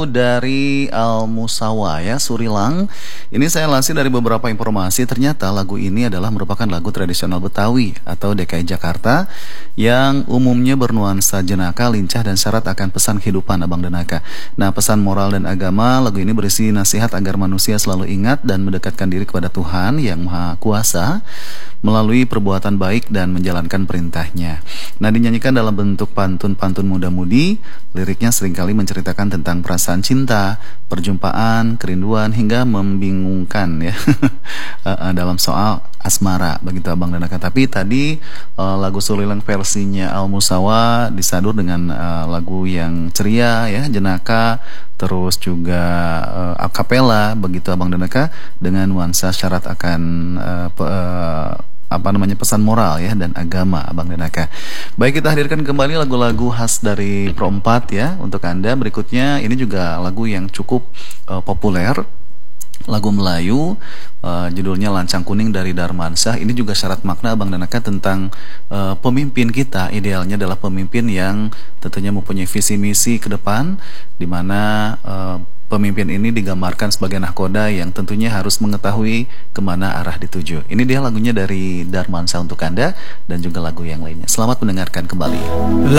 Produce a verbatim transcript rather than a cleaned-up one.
Dari Al Musawa ya, Surilang. Ini saya lansir dari beberapa informasi. Ternyata lagu ini adalah merupakan lagu tradisional Betawi atau D K I Jakarta yang umumnya bernuansa jenaka, lincah, dan syarat akan pesan kehidupan Abang Denaka. Nah, pesan moral dan agama, lagu ini berisi nasihat agar manusia selalu ingat dan mendekatkan diri kepada Tuhan yang Maha Kuasa melalui perbuatan baik dan menjalankan perintahnya. Nah, dinyanyikan dalam bentuk pantun-pantun muda-mudi. Liriknya seringkali menceritakan tentang perasaan cinta, perjumpaan, kerinduan, hingga membingungkan ya dalam soal asmara, begitu Abang Denaka. Tapi tadi uh, lagu Surilang versinya Al Musawa disadur dengan uh, lagu yang ceria ya, jenaka, terus juga uh, akapela, begitu Abang Denaka, dengan nuansa syarat akan uh, pe, uh, apa namanya pesan moral ya dan agama Abang Denaka. Baik, kita hadirkan kembali lagu-lagu khas dari Pro empat ya untuk Anda. Berikutnya ini juga lagu yang cukup uh, populer, lagu Melayu, uh, judulnya Lancang Kuning dari Darmansyah. Ini juga syarat makna Abang Denaka tentang uh, pemimpin kita. Idealnya adalah pemimpin yang tentunya mempunyai visi misi ke depan, di mana uh, pemimpin ini digambarkan sebagai nahkoda yang tentunya harus mengetahui kemana arah dituju. Ini dia lagunya dari Darmansyah untuk Anda dan juga lagu yang lainnya. Selamat mendengarkan kembali.